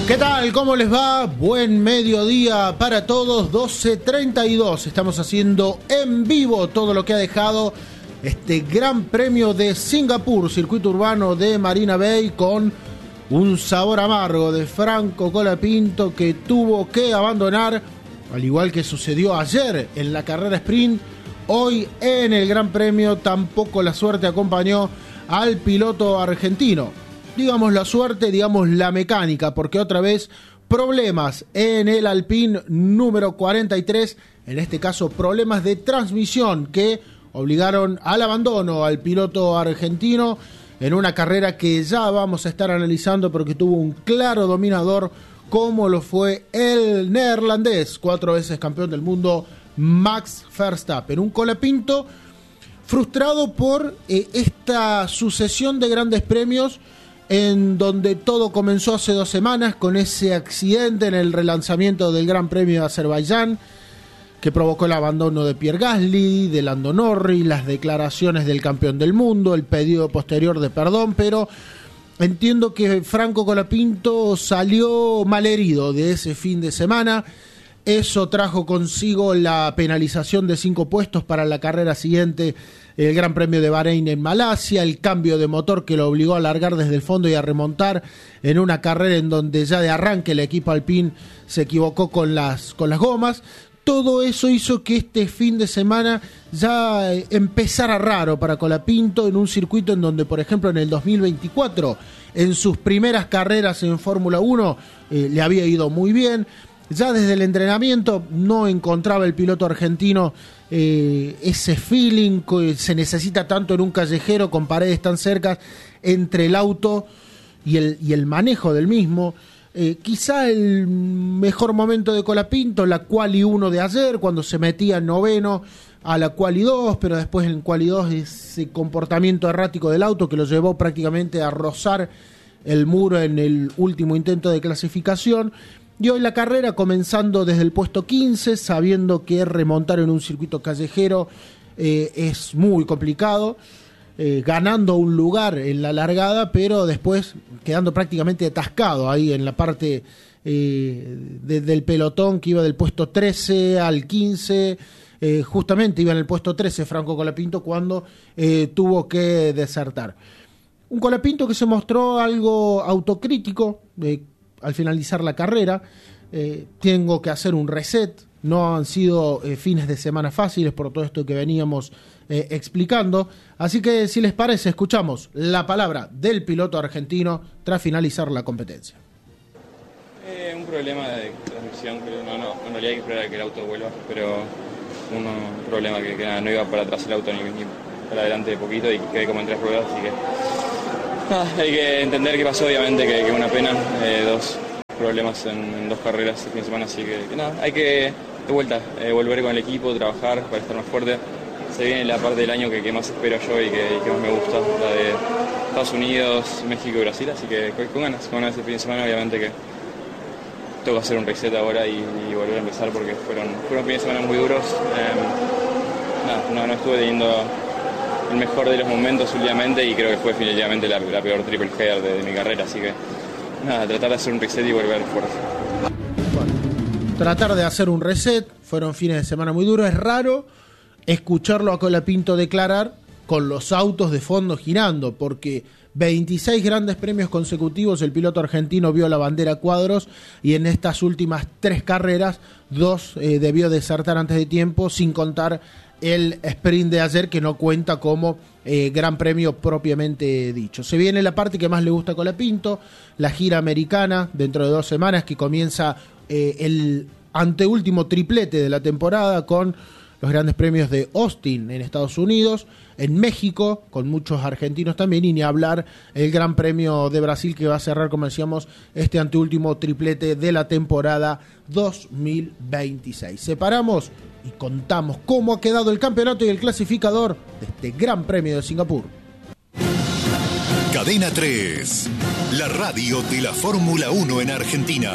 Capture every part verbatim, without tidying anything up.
¿Qué tal? ¿Cómo les va? Buen mediodía para todos, doce treinta y dos. Estamos haciendo en vivo todo lo que ha dejado este Gran Premio de Singapur, circuito urbano de Marina Bay, con un sabor amargo de Franco Colapinto, que tuvo que abandonar, al igual que sucedió ayer en la carrera sprint. Hoy en el Gran Premio tampoco la suerte acompañó al piloto argentino. Digamos la suerte, digamos la mecánica, porque otra vez problemas en el Alpine número cuarenta y tres, en este caso problemas de transmisión que obligaron al abandono al piloto argentino en una carrera que ya vamos a estar analizando, porque tuvo un claro dominador como lo fue el neerlandés, cuatro veces campeón del mundo, Max Verstappen. Un Colapinto frustrado por eh, esta sucesión de grandes premios, en donde todo comenzó hace dos semanas con ese accidente en el relanzamiento del Gran Premio de Azerbaiyán, que provocó el abandono de Pierre Gasly, de Lando Norris, las declaraciones del campeón del mundo, el pedido posterior de perdón, pero entiendo que Franco Colapinto salió malherido de ese fin de semana. Eso trajo consigo la penalización de cinco puestos para la carrera siguiente, el Gran Premio de Bahrein en Malasia, el cambio de motor que lo obligó a largar desde el fondo y a remontar en una carrera en donde ya de arranque el equipo Alpine se equivocó con las, con las gomas. Todo eso hizo que este fin de semana ya empezara raro para Colapinto, en un circuito en donde, por ejemplo, en el dos mil veinticuatro, en sus primeras carreras en Fórmula uno, eh, le había ido muy bien. Ya desde el entrenamiento no encontraba el piloto argentino eh, ese feeling que se necesita tanto en un callejero con paredes tan cercas entre el auto y el, y el manejo del mismo. Eh, quizá el mejor momento de Colapinto, la quali uno de ayer, cuando se metía en noveno a la quali dos, pero después en quali dos ese comportamiento errático del auto que lo llevó prácticamente a rozar el muro en el último intento de clasificación. Y hoy la carrera comenzando desde el puesto quince, sabiendo que remontar en un circuito callejero eh, es muy complicado, eh, ganando un lugar en la largada, pero después quedando prácticamente atascado ahí en la parte eh, de, del pelotón, que iba del puesto trece al quince, eh, justamente iba en el puesto trece Franco Colapinto cuando eh, tuvo que desertar. Un Colapinto que se mostró algo autocrítico, eh, al finalizar la carrera. eh, tengo que hacer un reset, no han sido eh, fines de semana fáciles por todo esto que veníamos eh, explicando, así que si les parece escuchamos la palabra del piloto argentino tras finalizar la competencia. Eh, un problema de transmisión, pero no, no, en realidad hay que esperar a que el auto vuelva, pero uno, un problema que, que nada, no iba para atrás el auto ni, ni para adelante de poquito y quedé como en tres ruedas, así que Ah, hay que entender qué pasó, obviamente, que es una pena, eh, dos problemas en, en dos carreras este fin de semana, así que, que nada, hay que de vuelta, eh, volver con el equipo, trabajar para estar más fuerte. Se viene la parte del año que, que más espero yo y que, que más me gusta, la de Estados Unidos, México y Brasil, así que con ganas, con ganas este fin de semana, obviamente que tengo que hacer un reset ahora y, y volver a empezar porque fueron, fueron fines de semana muy duros. Eh, nada, no, no estuve teniendo el mejor de los momentos últimamente y creo que fue definitivamente la, la peor triple header de, de mi carrera, así que nada, tratar de hacer un reset y volver fuerte. Bueno, tratar de hacer un reset, fueron fines de semana muy duros, es raro escucharlo a Colapinto declarar con los autos de fondo girando, porque veintiséis grandes premios consecutivos el piloto argentino vio la bandera cuadros y en estas últimas tres carreras, dos eh, debió desertar antes de tiempo, sin contar el sprint de ayer que no cuenta como eh, gran premio propiamente dicho. Se viene la parte que más le gusta a Colapinto, la gira americana dentro de dos semanas que comienza eh, el anteúltimo triplete de la temporada con los grandes premios de Austin en Estados Unidos, en México, con muchos argentinos también, y ni hablar el Gran Premio de Brasil que va a cerrar, como decíamos, este anteúltimo triplete de la temporada dos mil veintiséis. Separamos y contamos cómo ha quedado el campeonato y el clasificador de este Gran Premio de Singapur. Cadena tres, la radio de la Fórmula uno en Argentina.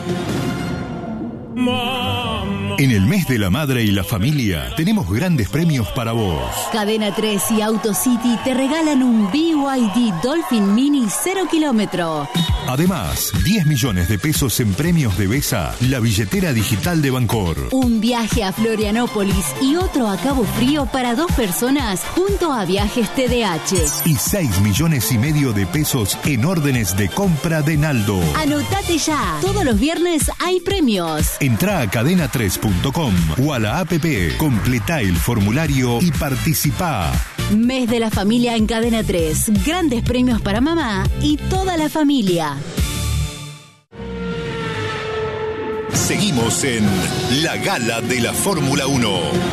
En el mes de la madre y la familia tenemos grandes premios para vos. Cadena tres y AutoCity te regalan un B Y D Dolphin Mini cero kilómetro. Además, diez millones de pesos en premios de Besa, la billetera digital de Bancor. Un viaje a Florianópolis y otro a Cabo Frío para dos personas junto a Viajes T D H. Y seis millones y medio de pesos en órdenes de compra de Naldo. Anotate ya. Todos los viernes hay premios. Entrá a cadena tres punto com o a la app, completá el formulario y participá. Mes de la familia en Cadena tres. Grandes premios para mamá y toda la familia. Seguimos en la Gala de la Fórmula uno.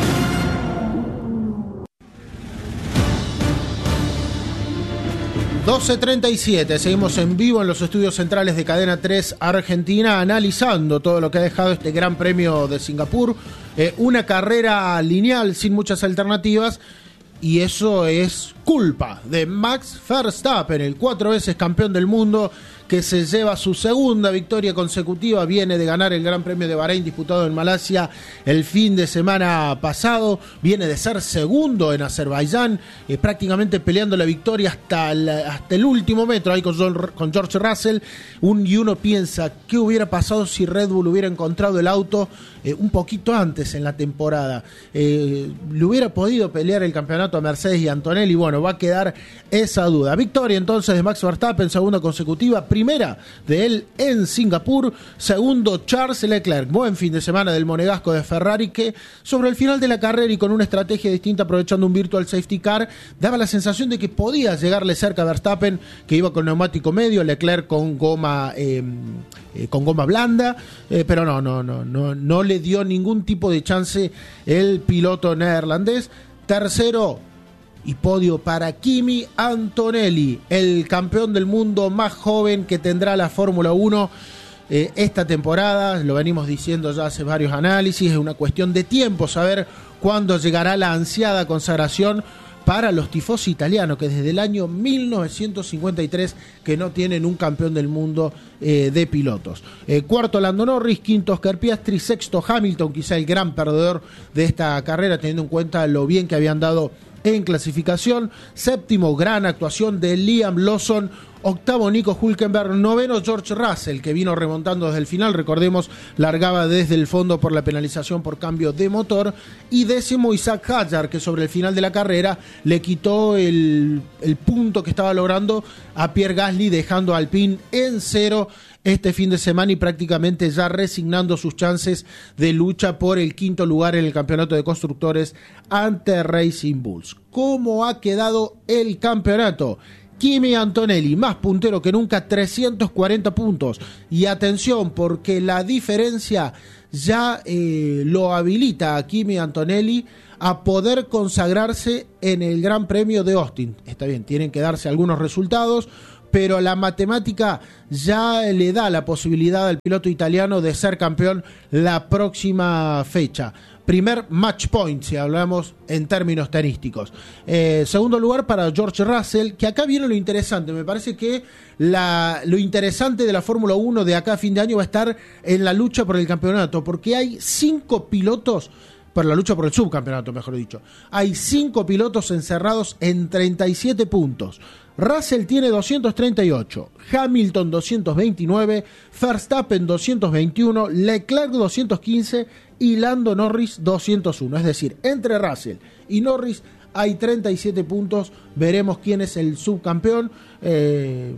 doce treinta y siete, seguimos en vivo en los estudios centrales de Cadena tres Argentina, analizando todo lo que ha dejado este Gran Premio de Singapur. Eh, una carrera lineal sin muchas alternativas, y eso es culpa de Max Verstappen, el cuatro veces campeón del mundo, que se lleva su segunda victoria consecutiva. Viene de ganar el Gran Premio de Bahrein disputado en Malasia el fin de semana pasado, viene de ser segundo en Azerbaiyán, eh, prácticamente peleando la victoria hasta el, hasta el último metro ahí con, John, con George Russell. Un, y uno piensa, ¿qué hubiera pasado si Red Bull hubiera encontrado el auto eh, un poquito antes en la temporada? Eh, ¿Le hubiera podido pelear el campeonato a Mercedes y Antonelli? Bueno, va a quedar esa duda. Victoria entonces de Max Verstappen, segunda consecutiva, primera de él en Singapur. Segundo, Charles Leclerc. Buen fin de semana del monegasco de Ferrari, que sobre el final de la carrera y con una estrategia distinta, aprovechando un virtual safety car, daba la sensación de que podía llegarle cerca a Verstappen, que iba con neumático medio, Leclerc con goma eh, eh, con goma blanda, eh, pero no, no, no, no, no le dio ningún tipo de chance el piloto neerlandés. Tercero y podio para Kimi Antonelli, el campeón del mundo más joven que tendrá la Fórmula uno eh, esta temporada. Lo venimos diciendo ya hace varios análisis, es una cuestión de tiempo saber cuándo llegará la ansiada consagración para los tifosi italianos, que desde el año mil novecientos cincuenta y tres que no tienen un campeón del mundo eh, de pilotos. Eh, cuarto, Lando Norris. Quinto, Oscar Piastri. Sexto, Hamilton, quizá el gran perdedor de esta carrera, teniendo en cuenta lo bien que habían dado en clasificación. Séptimo, gran actuación de Liam Lawson. Octavo, Nico Hülkenberg. Noveno, George Russell, que vino remontando desde el final. Recordemos, largaba desde el fondo por la penalización por cambio de motor. Y décimo, Isaac Hadjar, que sobre el final de la carrera le quitó el, el punto que estaba logrando a Pierre Gasly, dejando a Alpine en cero este fin de semana y prácticamente ya resignando sus chances de lucha por el quinto lugar en el campeonato de constructores ante Racing Bulls. ¿Cómo ha quedado el campeonato? Kimi Antonelli, más puntero que nunca, trescientos cuarenta puntos. Y atención, porque la diferencia ya eh, lo habilita a Kimi Antonelli a poder consagrarse en el Gran Premio de Austin. Está bien, tienen que darse algunos resultados, pero la matemática ya le da la posibilidad al piloto italiano de ser campeón la próxima fecha. Primer match point, si hablamos en términos tenísticos. Eh, segundo lugar para George Russell, que acá viene lo interesante. Me parece que la, lo interesante de la Fórmula uno de acá a fin de año va a estar en la lucha por el campeonato, porque hay cinco pilotos, por la lucha por el subcampeonato, mejor dicho. Hay cinco pilotos encerrados en treinta y siete puntos. Russell tiene doscientos treinta y ocho, Hamilton doscientos veintinueve, Verstappen doscientos veintiuno, Leclerc doscientos quince y Lando Norris doscientos uno. Es decir, entre Russell y Norris hay treinta y siete puntos. Veremos quién es el subcampeón. Eh,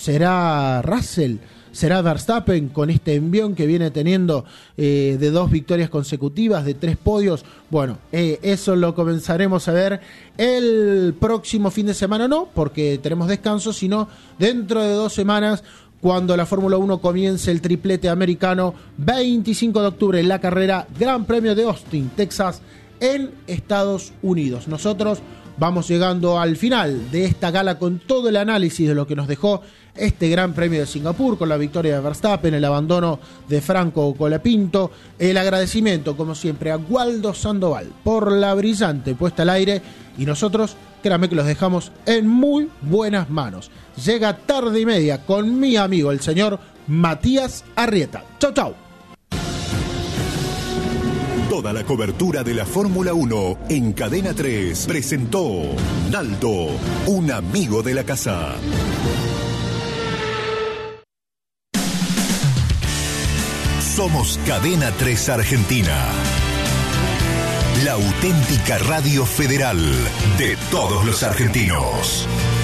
¿Será Russell? ¿Será Verstappen con este envión que viene teniendo eh, de dos victorias consecutivas, de tres podios? Bueno, eh, eso lo comenzaremos a ver el próximo fin de semana, no, porque tenemos descanso, sino dentro de dos semanas, cuando la Fórmula uno comience el triplete americano, veinticinco de octubre, en la carrera Gran Premio de Austin, Texas, en Estados Unidos. Nosotros vamos llegando al final de esta gala con todo el análisis de lo que nos dejó este Gran Premio de Singapur, con la victoria de Verstappen, el abandono de Franco Colapinto, el agradecimiento, como siempre, a Waldo Sandoval por la brillante puesta al aire, y nosotros, créanme que los dejamos en muy buenas manos. Llega Tarde y Media con mi amigo, el señor Matías Arrieta. Chau, chau. Toda la cobertura de la Fórmula uno en Cadena tres presentó Naldo, un amigo de la casa. Somos Cadena tres Argentina. La auténtica radio federal de todos los argentinos.